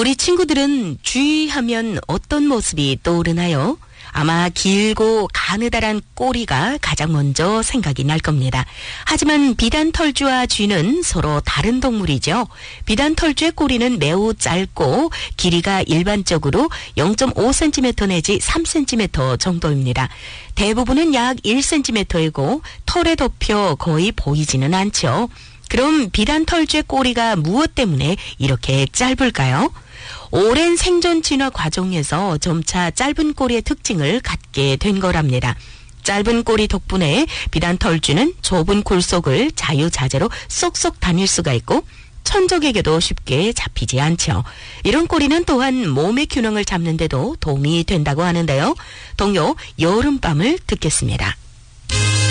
우리 친구들은 쥐하면 어떤 모습이 떠오르나요? 아마 길고 가느다란 꼬리가 가장 먼저 생각이 날 겁니다. 하지만 비단털쥐와 쥐는 서로 다른 동물이죠. 비단털쥐의 꼬리는 매우 짧고 길이가 일반적으로 0.5cm 내지 3cm 정도입니다. 대부분은 약 1cm이고 털에 덮여 거의 보이지는 않죠. 그럼 비단털쥐의 꼬리가 무엇 때문에 이렇게 짧을까요? 오랜 생존 진화 과정에서 점차 짧은 꼬리의 특징을 갖게 된 거랍니다. 짧은 꼬리 덕분에 비단털쥐는 좁은 굴 속을 자유자재로 쏙쏙 다닐 수가 있고 천적에게도 쉽게 잡히지 않죠. 이런 꼬리는 또한 몸의 균형을 잡는 데도 도움이 된다고 하는데요. 동요 여름밤을 듣겠습니다.